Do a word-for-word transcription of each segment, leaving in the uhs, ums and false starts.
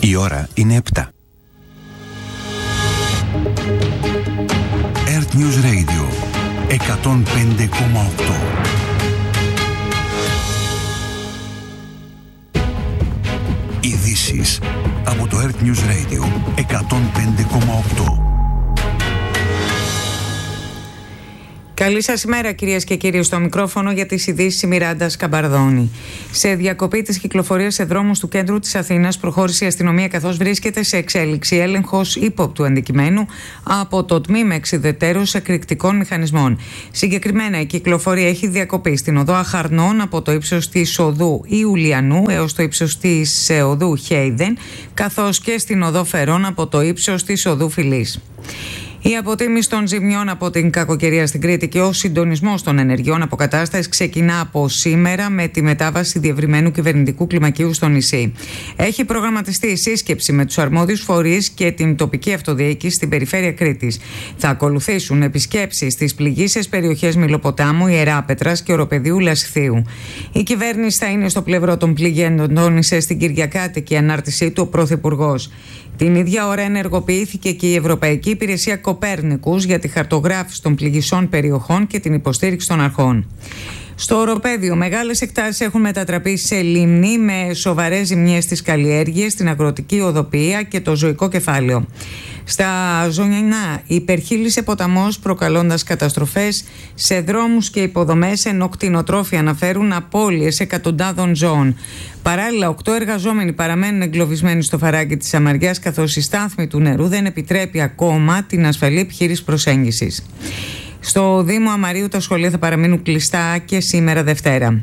Η ώρα είναι επτά. Earth News Radio εκατόν πέντε κόμμα οκτώ. Ειδήσεις από το Earth News Radio εκατόν πέντε κόμμα οκτώ. Καλή σας ημέρα, κυρίες και κύριοι. Στο μικρόφωνο για τις ειδήσεις η Μιράντα Σκαμπαρδόνη. Σε διακοπή της κυκλοφορίας σε δρόμους του κέντρου της Αθήνας προχώρησε η αστυνομία, καθώς βρίσκεται σε εξέλιξη έλεγχος ύποπτου αντικειμένου από το τμήμα εξιδετέρως εκρηκτικών μηχανισμών. Συγκεκριμένα, η κυκλοφορία έχει διακοπεί στην οδό Αχαρνών από το ύψος της οδού Ιουλιανού έως το ύψος της οδού Χέιδεν, καθώς και στην οδό Φερών από το ύψος της οδού Φιλής. Η αποτίμηση των ζημιών από την κακοκαιρία στην Κρήτη και ο συντονισμός των ενεργειών αποκατάστασης ξεκινά από σήμερα με τη μετάβαση διευρυμένου κυβερνητικού κλιμακίου στο νησί. Έχει προγραμματιστεί η σύσκεψη με τους αρμόδιους φορείς και την τοπική αυτοδιοίκηση στην περιφέρεια Κρήτης. Θα ακολουθήσουν επισκέψεις στις πληγείσες περιοχές Μηλοποτάμου, Ιεράπετρας και Οροπεδίου Λασιθίου. Η κυβέρνηση θα είναι στο πλευρό των πληγέντων, τόνισε στην Κυριακάτικη ανάρτησή του ο Πρωθυπουργός. Την ίδια ώρα ενεργοποιήθηκε και η Ευρωπαϊκή Υπηρεσία Κοπέρνικους για τη χαρτογράφηση των πληγισών περιοχών και την υποστήριξη των αρχών. Στο Οροπέδιο, μεγάλες εκτάσεις έχουν μετατραπεί σε λίμνη με σοβαρές ζημιές στις καλλιέργειες, την αγροτική οδοποιία και το ζωικό κεφάλαιο. Στα Ζωνιανά υπερχείλησε ποταμός, προκαλώντας καταστροφές σε δρόμους και υποδομές, ενώ κτηνοτρόφοι αναφέρουν απώλειες εκατοντάδων ζώων. Παράλληλα, οκτώ εργαζόμενοι παραμένουν εγκλωβισμένοι στο φαράγγι της Αμαριάς, καθώς η στάθμη του νερού δεν επιτρέπει ακόμα την ασφαλή επιχείρηση προσέγγισης. Στο Δήμο Αμαρίου τα σχολεία θα παραμείνουν κλειστά και σήμερα Δευτέρα.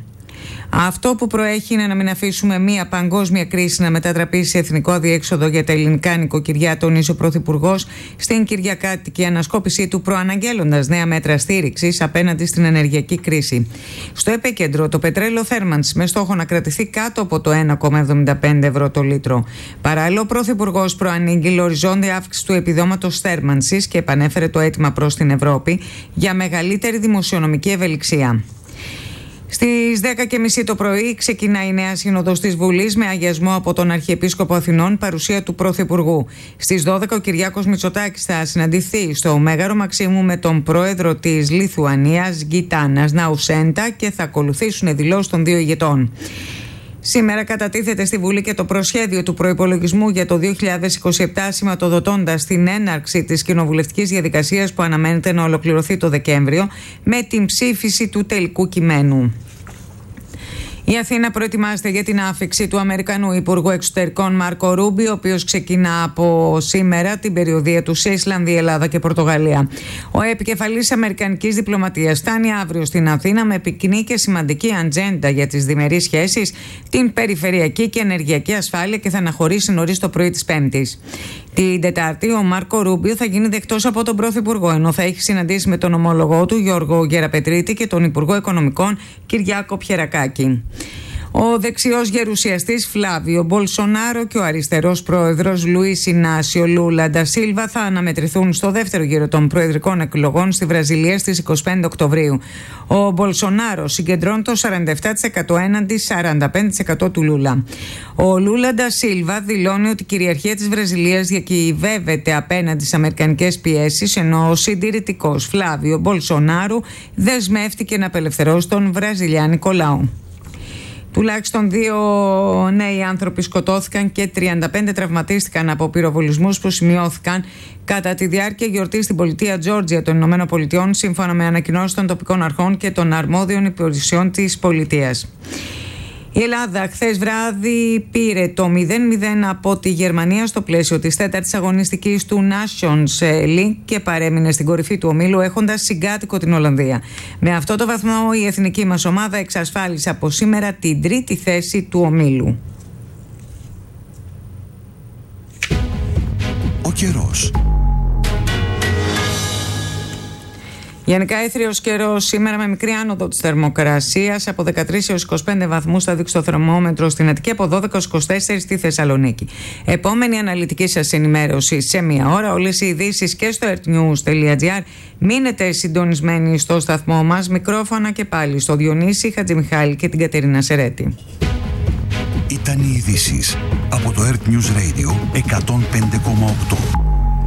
Αυτό που προέχει είναι να μην αφήσουμε μια παγκόσμια κρίση να μετατραπεί σε εθνικό αδιέξοδο για τα ελληνικά νοικοκυριά, τονίζει ο Πρωθυπουργός στην Κυριακάτικη ανασκόπησή του, προαναγγέλλοντας νέα μέτρα στήριξης απέναντι στην ενεργειακή κρίση. Στο επίκεντρο, το πετρέλαιο θέρμανσης με στόχο να κρατηθεί κάτω από το ένα κόμμα εβδομήντα πέντε ευρώ το λίτρο. Παράλληλα, ο Πρωθυπουργός προανήγγειλε οριζόντια αύξηση του επιδόματος θέρμανσης και επανέφερε το αίτημα προς την Ευρώπη για μεγαλύτερη δημοσιονομική ευελιξία. Στις δέκα και μισή το πρωί ξεκινά η νέα σύνοδος της Βουλής με αγιασμό από τον Αρχιεπίσκοπο Αθηνών, παρουσία του Πρωθυπουργού. Στις δώδεκα ο Κυριάκος Μητσοτάκης θα συναντηθεί στο Μέγαρο Μαξίμου με τον πρόεδρο της Λιθουανίας Γκιτάνας Ναουσέντα και θα ακολουθήσουν δηλώσεις των δύο ηγετών. Σήμερα κατατίθεται στη Βουλή και το προσχέδιο του προϋπολογισμού για το δύο χιλιάδες είκοσι επτά, σηματοδοτώντας την έναρξη της κοινοβουλευτικής διαδικασίας που αναμένεται να ολοκληρωθεί το Δεκέμβριο με την ψήφιση του τελικού κειμένου. Η Αθήνα προετοιμάζεται για την άφιξη του Αμερικανού Υπουργού Εξωτερικών Μάρκο Ρούμπιο, ο οποίος ξεκινά από σήμερα την περιοδεία του σε Ισλανδία, Ελλάδα και Πορτογαλία. Ο επικεφαλής Αμερικανικής διπλωματίας φτάνει αύριο στην Αθήνα με πυκνή και σημαντική ατζέντα για τις διμερείς σχέσεις, την περιφερειακή και ενεργειακή ασφάλεια και θα αναχωρήσει νωρίς το πρωί της Πέμπτης. Την Τετάρτη ο Μάρκο Ρούμπιο θα γίνει δεκτός από τον Πρωθυπουργό, ενώ θα έχει συναντήσει με τον ομόλογό του Γιώργο Γεραπετρίτη και τον Υπουργό Οικονομικών Κυριάκο Πιερακάκη. Ο δεξιός γερουσιαστής Φλάβιο Μπολσονάρο και ο αριστερός πρόεδρος Λουίς Ινάσιο Λούλα ντα Σίλβα θα αναμετρηθούν στο δεύτερο γύρο των προεδρικών εκλογών στη Βραζιλία στις είκοσι πέντε Οκτωβρίου. Ο Μπολσονάρο συγκεντρώνει το σαράντα επτά τοις εκατό έναντι σαράντα πέντε τοις εκατό του Λούλα. Ο Λούλα ντα Σίλβα δηλώνει ότι η κυριαρχία της Βραζιλίας διακυβεύεται απέναντι στις αμερικανικές πιέσεις, ενώ ο συντηρητικός Φλάβιο Μπολσονάρο δεσμεύτηκε να απελευθερώσει τον βραζιλιάνικο λαό. Τουλάχιστον δύο νέοι άνθρωποι σκοτώθηκαν και τριάντα πέντε τραυματίστηκαν από πυροβολισμούς που σημειώθηκαν κατά τη διάρκεια γιορτής στην πολιτεία Τζόρτζια των Ηνωμένων Πολιτειών, σύμφωνα με ανακοινώσεις των τοπικών αρχών και των αρμόδιων υπηρεσιών της πολιτείας. Η Ελλάδα χθες βράδυ πήρε το μηδέν μηδέν από τη Γερμανία στο πλαίσιο της τέταρτης αγωνιστικής του Nations League και παρέμεινε στην κορυφή του ομίλου, έχοντας συγκάτοικο την Ολλανδία. Με αυτό το βαθμό η εθνική μας ομάδα εξασφάλισε από σήμερα την τρίτη θέση του ομίλου. Ο καιρός. Γενικά έθριος καιρός σήμερα με μικρή άνοδο της θερμοκρασίας από δεκατρείς έως είκοσι πέντε βαθμούς θα δείξει το θερμόμετρο στην Αττική, από δώδεκα έως είκοσι τέσσερα στη Θεσσαλονίκη. Επόμενη αναλυτική σας ενημέρωση σε μία ώρα. Όλες οι ειδήσεις και στο earthnews.gr. Μείνετε συντονισμένοι στο σταθμό μας. Μικρόφωνα και πάλι στο Διονύση Χατζημιχάλη και την Κατερίνα Σερέτη. Ήταν οι ειδήσεις από το Earth News Radio εκατόν πέντε κόμμα οκτώ.